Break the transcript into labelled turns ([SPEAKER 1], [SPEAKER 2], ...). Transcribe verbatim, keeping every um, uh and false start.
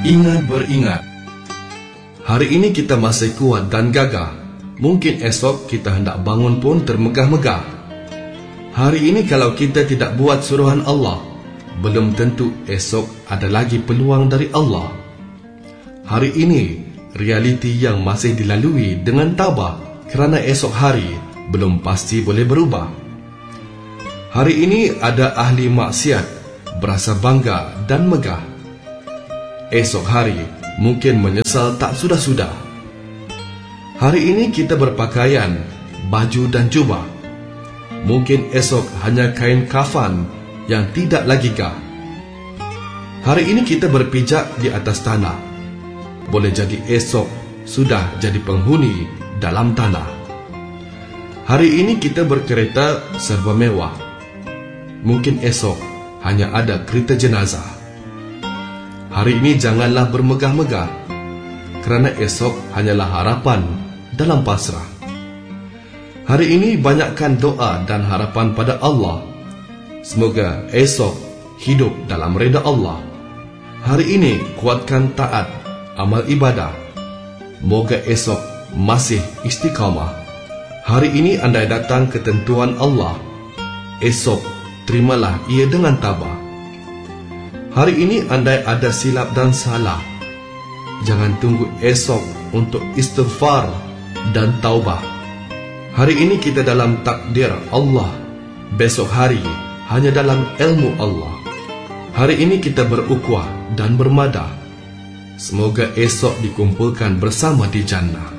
[SPEAKER 1] Ingat beringat. Hari ini kita masih kuat dan gagah. Mungkin esok kita hendak bangun pun termegah-megah. Hari ini kalau kita tidak buat suruhan Allah, belum tentu esok ada lagi peluang dari Allah. Hari ini, realiti yang masih dilalui dengan tabah kerana esok hari belum pasti boleh berubah. Hari ini ada ahli maksiat berasa bangga dan megah. Esok hari mungkin menyesal tak sudah-sudah. Hari ini kita berpakaian, baju dan jubah. Mungkin esok hanya kain kafan yang tidak lagi gah. Hari ini kita berpijak di atas tanah. Boleh jadi esok sudah jadi penghuni dalam tanah. Hari ini kita berkereta serba mewah. Mungkin esok hanya ada kereta jenazah. Hari ini janganlah bermegah-megah, kerana esok hanyalah harapan dalam pasrah. Hari ini banyakkan doa dan harapan pada Allah. Semoga esok hidup dalam reda Allah. Hari ini kuatkan taat, amal ibadah. Moga esok masih istiqamah. Hari ini andai datang ketentuan Allah, esok terimalah ia dengan tabah. Hari ini andai ada silap dan salah, jangan tunggu esok untuk istighfar dan taubah. Hari ini kita dalam takdir Allah, besok hari hanya dalam ilmu Allah. Hari ini kita berukuah dan bermadah. Semoga esok dikumpulkan bersama di jannah.